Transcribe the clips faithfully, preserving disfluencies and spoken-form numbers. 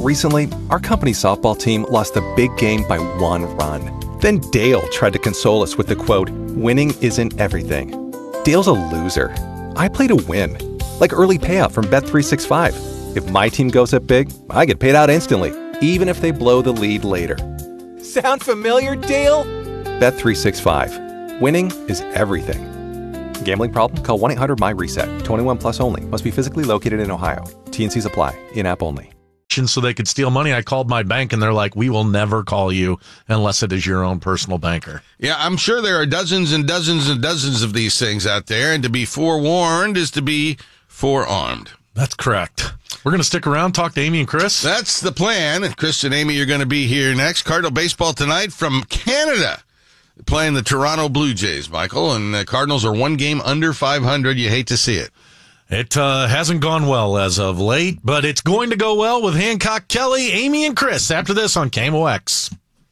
Recently, our company softball team lost a big game by one run. Then Dale tried to console us with the quote, "Winning isn't everything." Dale's a loser. I play to win. Like early payout from Bet three sixty-five. If my team goes up big, I get paid out instantly, even if they blow the lead later. Sound familiar, Dale? Bet three sixty-five. Winning is everything. Gambling problem? Call one eight hundred M Y reset. twenty-one plus only. Must be physically located in Ohio. T and Cs apply. In-app only. So they could steal money. I called my bank and they're like, we will never call you unless it is your own personal banker. Yeah, I'm sure there are dozens and dozens and dozens of these things out there, and to be forewarned is to be forearmed. That's correct. We're going to stick around, talk to Amy and Chris. That's the plan. Chris and Amy, you're going to be here next. Cardinal baseball tonight from Canada. Playing the Toronto Blue Jays, Michael, and the Cardinals are one game under five hundred. You hate to see it. It uh, hasn't gone well as of late, but it's going to go well with Hancock Kelly, Amy, and Chris after this on K M O X.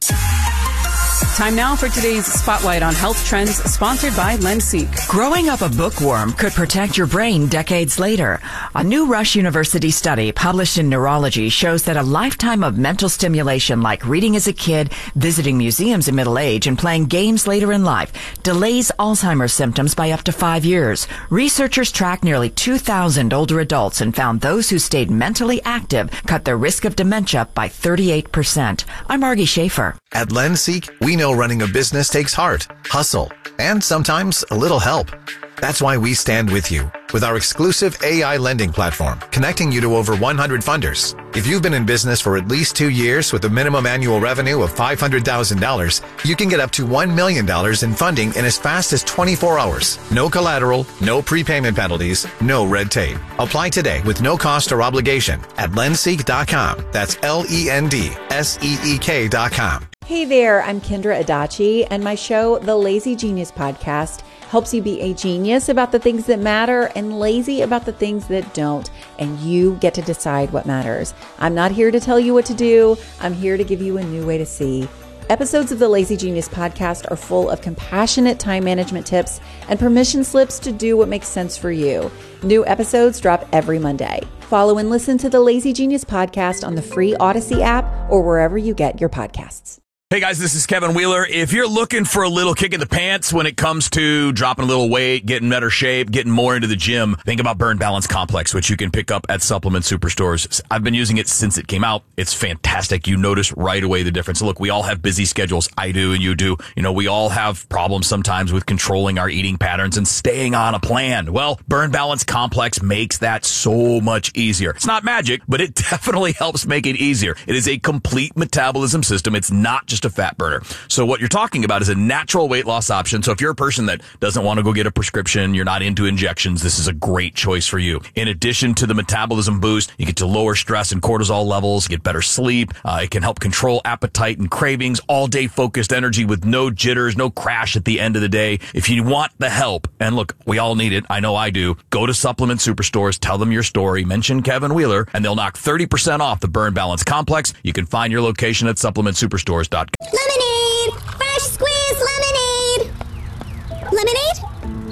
Time now for today's Spotlight on Health Trends, sponsored by Lenseek. Growing up a bookworm could protect your brain decades later. A new Rush University study published in Neurology shows that a lifetime of mental stimulation like reading as a kid, visiting museums in middle age, and playing games later in life delays Alzheimer's symptoms by up to five years. Researchers tracked nearly two thousand older adults and found those who stayed mentally active cut their risk of dementia by thirty-eight percent. I'm Margie Schaefer. At Lenseek, we know running a business takes heart, hustle, and sometimes a little help. That's why we stand with you with our exclusive A I lending platform, connecting you to over one hundred funders. If you've been in business for at least two years with a minimum annual revenue of five hundred thousand dollars, you can get up to one million dollars in funding in as fast as twenty-four hours. No collateral, no prepayment penalties, no red tape. Apply today with no cost or obligation at lenseek dot com. That's L E N D S E E K dot com. Hey there, I'm Kendra Adachi, and my show, The Lazy Genius Podcast, helps you be a genius about the things that matter and lazy about the things that don't, and you get to decide what matters. I'm not here to tell you what to do. I'm here to give you a new way to see. Episodes of the Lazy Genius Podcast are full of compassionate time management tips and permission slips to do what makes sense for you. New episodes drop every Monday. Follow and listen to the Lazy Genius Podcast on the free Odyssey app or wherever you get your podcasts. Hey guys, this is Kevin Wheeler. If you're looking for a little kick in the pants when it comes to dropping a little weight, getting better shape, getting more into the gym, think about Burn Balance Complex, which you can pick up at Supplement Superstores. I've been using it since it came out. It's fantastic. You notice right away the difference. Look, we all have busy schedules. I do and you do. You know, we all have problems sometimes with controlling our eating patterns and staying on a plan. Well, Burn Balance Complex makes that so much easier. It's not magic, but it definitely helps make it easier. It is a complete metabolism system. It's not just a fat burner. So what you're talking about is a natural weight loss option. So if you're a person that doesn't want to go get a prescription, you're not into injections, this is a great choice for you. In addition to the metabolism boost, you get to lower stress and cortisol levels, get better sleep. Uh, it can help control appetite and cravings, all day focused energy with no jitters, no crash at the end of the day. If you want the help, and look, we all need it. I know I do. Go to Supplement Superstores, tell them your story, mention Kevin Wheeler, and they'll knock thirty percent off the Burn Balance Complex. You can find your location at supplement superstores dot com. Lemonade! Fresh squeezed lemonade! Lemonade?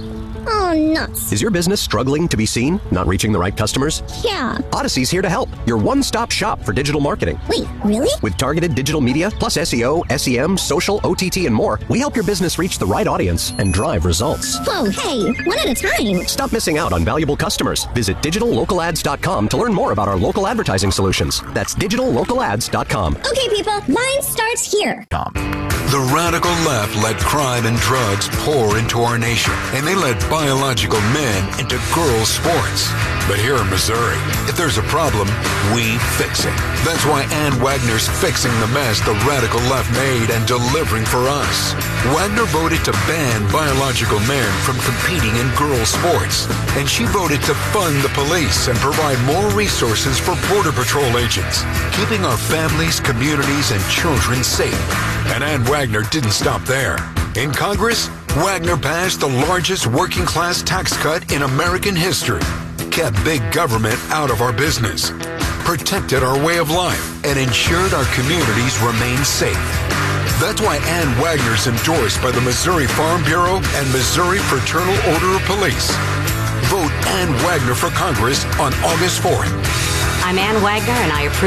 Oh, nuts. Is your business struggling to be seen? Not reaching the right customers? Yeah. Odyssey's here to help. Your one-stop shop for digital marketing. Wait, really? With targeted digital media, plus S E O, S E M, social, O T T, and more, we help your business reach the right audience and drive results. Whoa, hey, one at a time. Stop missing out on valuable customers. Visit digital local ads dot com to learn more about our local advertising solutions. That's digital local ads dot com. Okay, people, mine starts here. The radical left let crime and drugs pour into our nation, and they let biological men into girls' sports. But here in Missouri, if there's a problem, we fix it. That's why Ann Wagner's fixing the mess the radical left made and delivering for us. Wagner voted to ban biological men from competing in girls' sports, and she voted to fund the police and provide more resources for Border Patrol agents, keeping our families, communities, and children safe. And Ann Wagner didn't stop there. In Congress, Wagner passed the largest working-class tax cut in American history, kept big government out of our business, protected our way of life, and ensured our communities remain safe. That's why Ann Wagner's endorsed by the Missouri Farm Bureau and Missouri Fraternal Order of Police. Vote Ann Wagner for Congress on August fourth. I'm Ann Wagner, and I approve